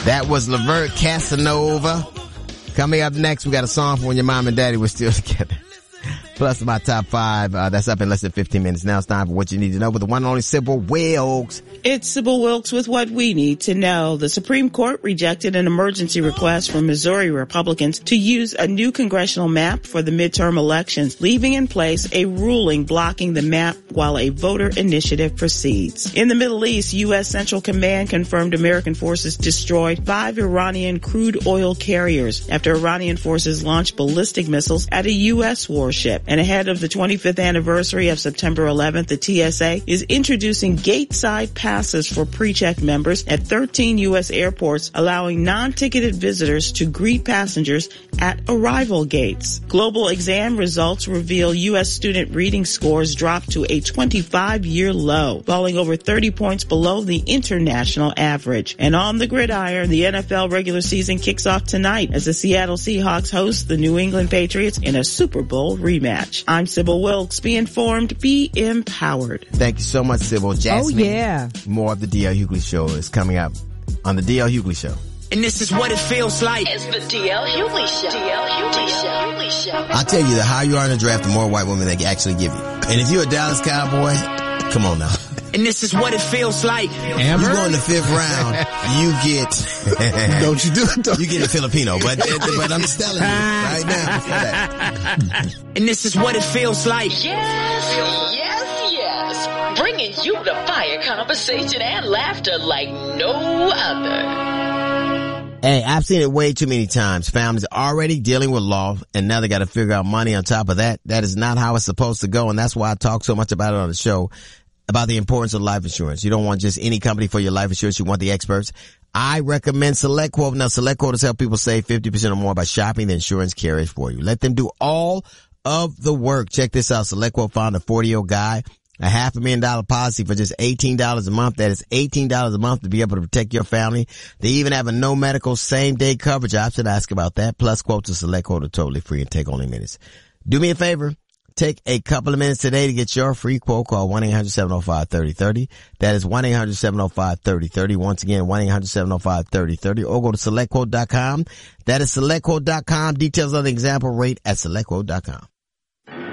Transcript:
That was Levert Casanova. Coming up next, we got a song for when your mom and daddy were still together. Plus my top 5. That's up in less than 15 minutes. Now it's time for what you need to know with the one and only Sybil Wilkes. It's Sybil Wilkes with what we need to know. The Supreme Court rejected an emergency request from Missouri Republicans to use a new congressional map for the midterm elections, leaving in place a ruling blocking the map while a voter initiative proceeds. In the Middle East, U.S. Central Command confirmed American forces destroyed 5 Iranian crude oil carriers after Iranian forces launched ballistic missiles at a U.S. warship. And ahead of the 25th anniversary of September 11th, the TSA is introducing gate-side passes for pre-check members at 13 U.S. airports, allowing non-ticketed visitors to greet passengers at arrival gates. Global exam results reveal U.S. student reading scores dropped to a 25-year low, falling over 30 points below the international average. And on the gridiron, the NFL regular season kicks off tonight as the Seattle Seahawks host the New England Patriots in a Super Bowl rematch. I'm Sybil Wilkes. Be informed, be empowered. Thank you so much, Sybil. Jasmine, oh, yeah. More of the D.L. Hughley Show is coming up on the D.L. Hughley Show. And this is what it feels like. It's the D.L. Hughley Show. D.L. Hughley Show. I'll tell you, the higher you are in the draft, the more white women they actually give you. And if you're a Dallas Cowboy, come on now. And this is what it feels like. Amber? You go in the 5th round, you get... Don't you do it. You get a Filipino, but I'm just telling you right now. And this is what it feels like. Yes. Bringing you the fire conversation and laughter like no other. Hey, I've seen it way too many times. Families already dealing with law, and now they got to figure out money on top of that. That is not how it's supposed to go, and that's why I talk so much about it on the show, about the importance of life insurance. You don't want just any company for your life insurance. You want the experts. I recommend SelectQuote. Now, SelectQuote has helped people save 50% or more by shopping the insurance carriers for you. Let them do all of the work. Check this out. SelectQuote found a 40-year-old guy, a $500,000 policy for just $18 a month. That is $18 a month to be able to protect your family. They even have a no medical same-day coverage option. Ask about that. Plus, quotes to SelectQuote are totally free and take only minutes. Do me a favor. Take a couple of minutes today to get your free quote. Call 1-800-705-3030. That is 1-800-705-3030. Once again, 1-800-705-3030. Or go to SelectQuote.com. That is SelectQuote.com. Details of the example rate at SelectQuote.com.